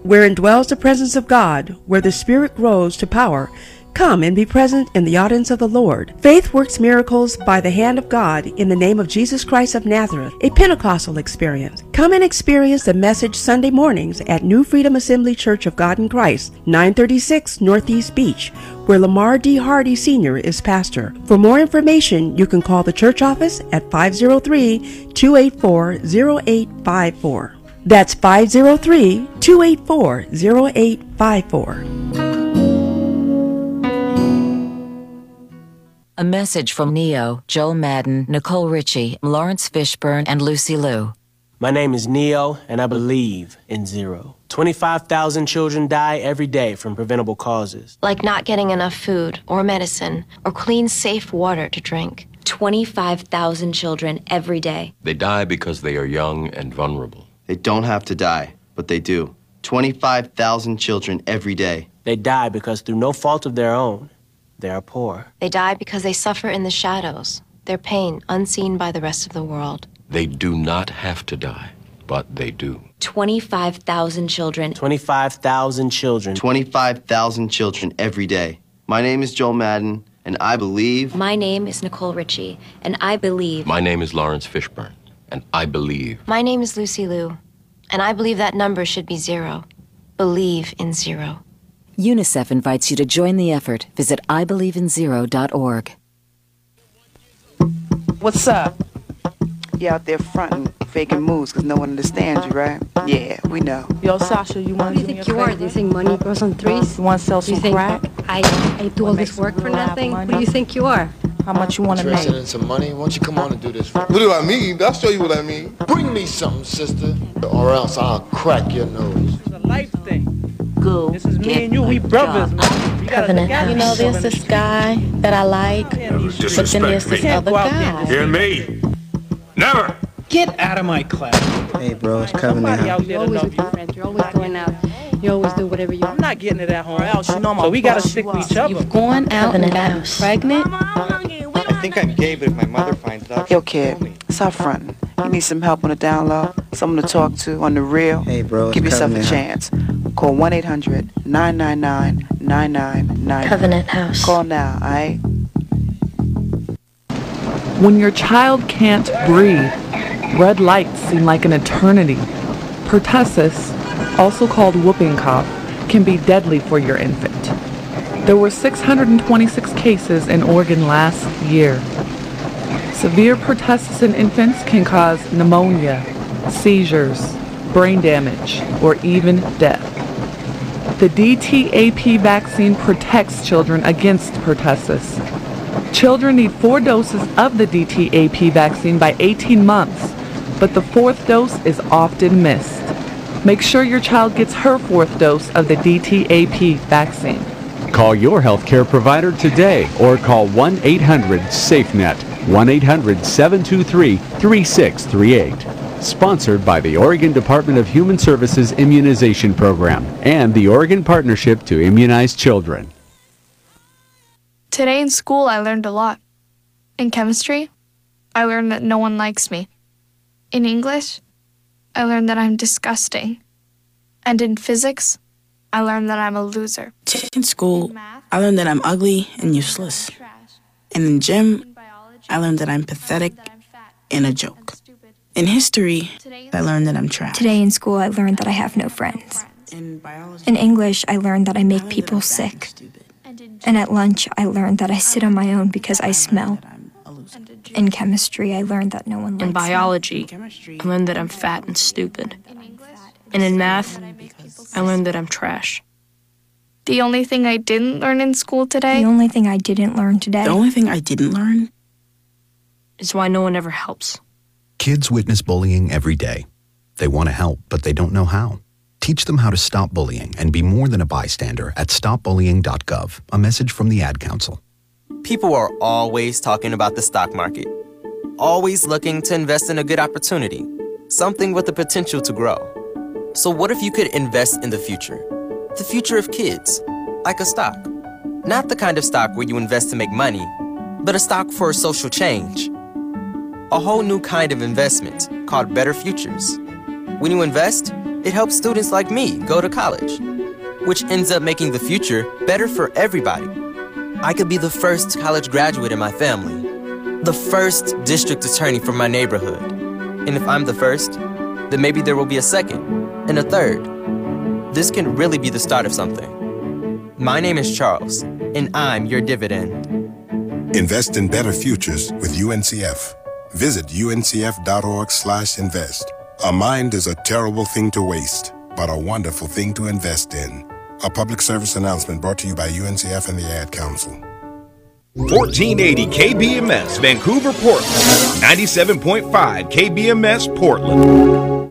Wherein dwells the presence of God, where the Spirit grows to power. Come and be present in the audience of the Lord. Faith works miracles by the hand of God in the name of Jesus Christ of Nazareth, a Pentecostal experience. Come and experience the message Sunday mornings at New Freedom Assembly Church of God in Christ, 936 Northeast Beach, where Lamar D. Hardy Sr. is pastor. For more information, you can call the church office at 503-284-0854. That's 503-284-0854. A message from Neo, Joel Madden, Nicole Richie, Lawrence Fishburne, and Lucy Liu. My name is Neo, and I believe in zero. 25,000 children die every day from preventable causes. Like not getting enough food or medicine or clean, safe water to drink. 25,000 children every day. They die because they are young and vulnerable. They don't have to die, but they do. 25,000 children every day. They die because through no fault of their own, they are poor. They die because they suffer in the shadows, their pain unseen by the rest of the world. They do not have to die, but they do. 25,000 children. 25,000 children. 25,000 children every day. My name is Joel Madden, and I believe... My name is Nicole Richie, and I believe... My name is Lawrence Fishburne, and I believe... My name is Lucy Liu, and I believe that number should be zero. Believe in zero. UNICEF invites you to join the effort. Visit IBelieveInZero.org. What's up? You out there fronting, faking moves because no one understands you, right? Yeah, we know. Yo, Sasha, you want to do me a favor? Who do you think you are? Do you think money grows on trees? You want to sell some crack? I do all this work for nothing? Who do you think you are? How much you want to make? Interested in some money? Why don't you come on and do this for me? What do I mean? I'll show you what I mean. Bring me something, sister, or else I'll crack your nose. It's a life thing. This is me and you, we brothers, man. Covenant. You know, there's this guy that I like, but then there's this other guy. Hear me? Never! Get out of my class. Hey, bro, it's Covenant. You're always with your friends. You're always going out. You always do whatever you want. I'm not getting it at home. So we gotta stick with each other. You've gone out and got pregnant? I think I'm gay, but if my mother finds out... Yo, kid, stop fronting. You need some help on the down low? Someone to talk to on the real? Hey, bro, it's Give yourself a Covenant. chance. Call 1-800-999-9999. Covenant House. Call now, alright? When your child can't breathe, red lights seem like an eternity. Pertussis, also called whooping cough, can be deadly for your infant. There were 626 cases in Oregon last year. Severe pertussis in infants can cause pneumonia, seizures, brain damage, or even death. The DTaP vaccine protects children against pertussis. Children need 4 doses of the DTaP vaccine by 18 months, but the 4th dose is often missed. Make sure your child gets her 4th dose of the DTaP vaccine. Call your healthcare provider today or call 1-800-SAFENET, 1-800-723-3638. Sponsored by the Oregon Department of Human Services Immunization Program and the Oregon Partnership to Immunize Children. Today in school, I learned a lot. In chemistry, I learned that no one likes me. In English, I learned that I'm disgusting. And in physics, I learned that I'm a loser. In school, I learned that I'm ugly and useless. And in gym, I learned that I'm pathetic and a joke. In history, I learned that I'm trash. Today in school, I learned that I have no friends. In English, I learned that I make people sick. And at lunch, I learned that I sit on my own because I smell. In chemistry, I learned that no one likes me. In biology, I learned that I'm fat and stupid. And in math, I learned that I'm trash. The only thing I didn't learn in school today? The only thing I didn't learn today. The only thing I didn't learn is why no one ever helps. Kids witness bullying every day. They want to help, but they don't know how. Teach them how to stop bullying and be more than a bystander at stopbullying.gov, a message from the Ad Council. People are always talking about the stock market, always looking to invest in a good opportunity, something with the potential to grow. So what if you could invest in the future of kids, like a stock? Not the kind of stock where you invest to make money, but a stock for social change. A whole new kind of investment called Better Futures. When you invest, It helps students like me go to college, which ends up making the future better for everybody. I could be the first college graduate in my family, the first district attorney from my neighborhood. And if I'm the first, then maybe there will be a second and a third. This can really be the start of something. My name is Charles, and I'm your dividend. Invest in better futures with UNCF. Visit uncf.org/invest. A mind is a terrible thing to waste, but a wonderful thing to invest in. A public service announcement brought to you by UNCF and the Ad Council. 1480 KBMS, Vancouver, Portland. 97.5 KBMS, Portland.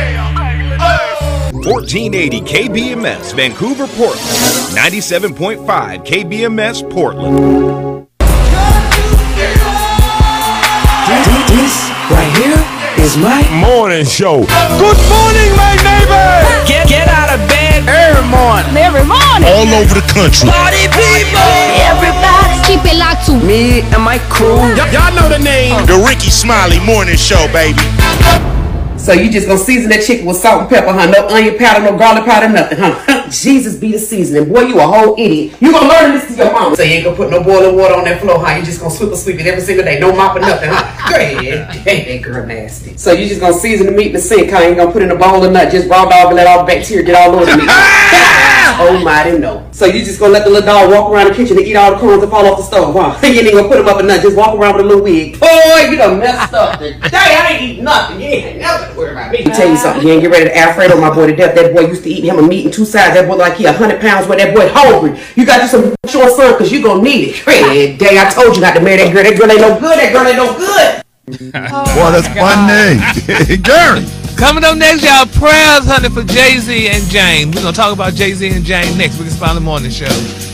1480 KBMS, Vancouver, Portland. 97.5 KBMS, Portland. This right here is my morning show. Good morning, my neighbor. Get out of bed every morning. Every morning. All over the country. Party people. Everybody keep it locked to me and my crew. Y'all know the name. The Ricky Smiley Morning Show, baby. So you just gonna season that chicken with salt and pepper, huh? No onion powder, no garlic powder, nothing, huh? Jesus be the seasoning. Boy, you a whole idiot. You gonna learn this to your mama. So you ain't gonna put no boiling water on that floor, huh? You just gonna sweep it every single day. No mopping, nothing, huh? Go ahead. That girl nasty. So you just gonna season the meat in the sink, huh? You ain't gonna put it in a bowl of nut, just raw dog and let all the bacteria get all over the meat. Oh mighty no. So you just gonna let the little dog walk around the kitchen and eat all the crumbs that fall off the stove, huh? You ain't gonna put him up in nothing, just walk around with a little wig. Boy, you done messed up today. I ain't eating nothing. You ain't never to worry about me. Let me tell you something, you ain't get ready to Alfredo my boy to death. That boy used to eat him a meat in two sides. That boy like he 100 pounds where that boy hungry. You got you some short son cause you gonna need it. Hey, day I told you not to marry that girl. That girl ain't no good. That girl ain't no good. Boy, that's fun name. Gary. Coming up next, y'all, prayers, honey, for Jay-Z and Jane. We're going to talk about Jay-Z and Jane next. We can spend the morning show.